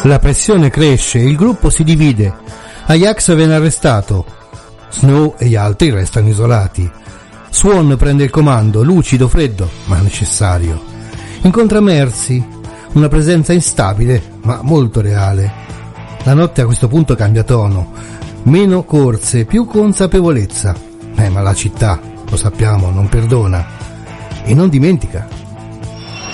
La pressione cresce, il gruppo si divide. Ajax viene arrestato. Snow e gli altri restano isolati. Swan prende il comando, lucido, freddo, ma necessario. Incontra Mercy, una presenza instabile, ma molto reale. La notte a questo punto cambia tono. Meno corse, più consapevolezza. Ma la città, lo sappiamo, non perdona. E non dimentica.